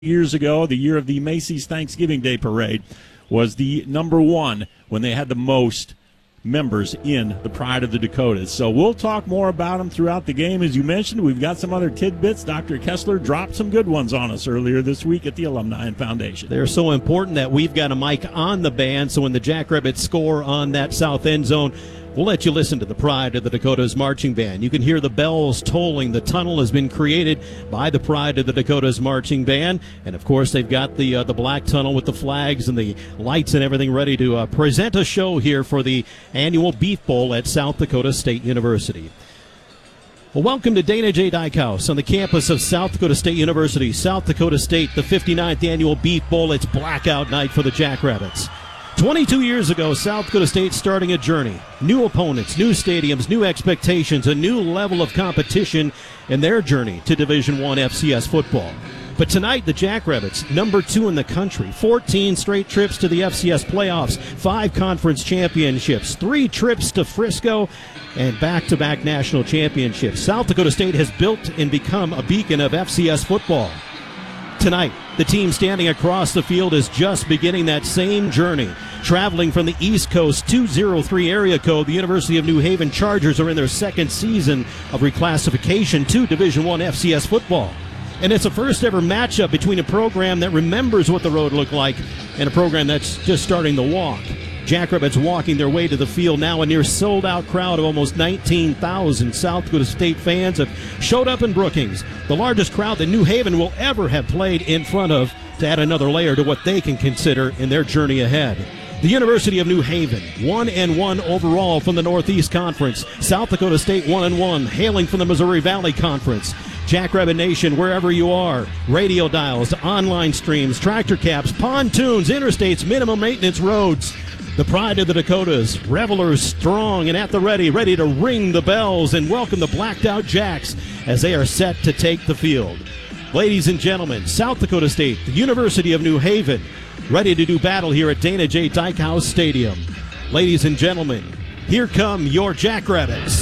Years ago, the year of the Macy's Thanksgiving Day Parade, was the number one when they had the most members in the Pride of the Dakotas. So we'll talk more about them throughout the game. As you mentioned, we've got some other tidbits. Dr. Kessler dropped some good ones on us earlier this week at the Alumni and Foundation. They're so important that we've got a mic on the band, so when the Jackrabbits score on that south end zone, we'll let you listen to the Pride of the Dakotas Marching Band. You can hear the bells tolling. The tunnel has been created by the Pride of the Dakotas Marching Band. And, of course, they've got the black tunnel with the flags and the lights and everything ready to present a show here for the annual Beef Bowl at South Dakota State University. Well, welcome to Dana J. Dykhouse on the campus of South Dakota State University. South Dakota State, the 59th annual Beef Bowl. It's blackout night for the Jackrabbits. 22 years ago, South Dakota State starting a journey. New opponents, new stadiums, new expectations, a new level of competition in their journey to Division I FCS football. But tonight, the Jackrabbits, number 2 in the country, 14 straight trips to the FCS playoffs, 5 conference championships, 3 trips to Frisco, and back-to-back national championships. South Dakota State has built and become a beacon of FCS football. Tonight, the team standing across the field is just beginning that same journey. Traveling from the East Coast 203 area code, the University of New Haven Chargers are in their second season of reclassification to Division I FCS football. And it's a first-ever matchup between a program that remembers what the road looked like and a program that's just starting to walk. Jackrabbits walking their way to the field now. A near sold-out crowd of almost 19,000 South Dakota State fans have showed up in Brookings, the largest crowd that New Haven will ever have played in front of, to add another layer to what they can consider in their journey ahead. The University of New Haven, 1-1 overall from the Northeast Conference. South Dakota State 1-1, hailing from the Missouri Valley Conference. Jackrabbit Nation, wherever you are, radio dials, online streams, tractor caps, pontoons, interstates, minimum maintenance roads. The Pride of the Dakotas, revelers strong and at the ready to ring the bells and welcome the blacked-out Jacks as they are set to take the field. Ladies and gentlemen, South Dakota State, the University of New Haven, ready to do battle here at Dana J. Dykhouse Stadium. Ladies and gentlemen, here come your Jackrabbits.